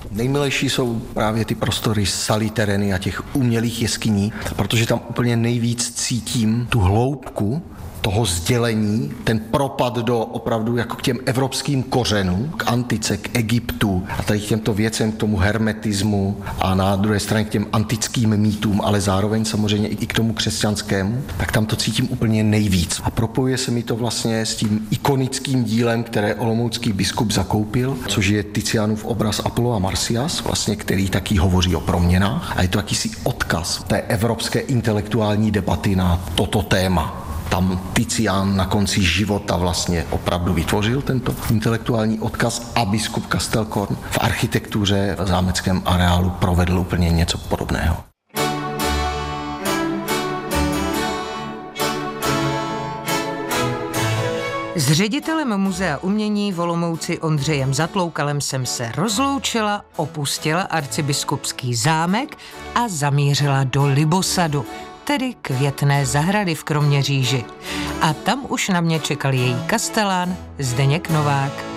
Nejmilejší jsou právě ty prostory saly terény a těch umělých jeskyní, protože tam úplně nejvíc cítím tu hloubku toho sdělení, ten propad do opravdu jako k těm evropským kořenům, k antice, k Egyptu a tady k těmto věcem, k tomu hermetismu a na druhé straně k těm antickým mýtům, ale zároveň samozřejmě i k tomu křesťanskému, tak tam to cítím úplně nejvíc. A propojuje se mi to vlastně s tím ikonickým dílem, které olomoucký biskup zakoupil, což je Tizianův obraz Apollo a Marsyas, vlastně, který taky hovoří o proměnách a je to jakýsi odkaz té evropské intelektuální debaty na toto téma. Tam Tizian na konci života vlastně opravdu vytvořil tento intelektuální odkaz a biskup Kastelkorn v architektuře v zámeckém areálu provedl úplně něco podobného. S ředitelem Muzea umění v Olomouci Ondřejem Zatloukalem jsem se rozloučila, opustila arcibiskupský zámek a zamířila do Libosadu, tedy květné zahrady v Kroměříži. A tam už na mě čekal její kastelán Zdeněk Novák.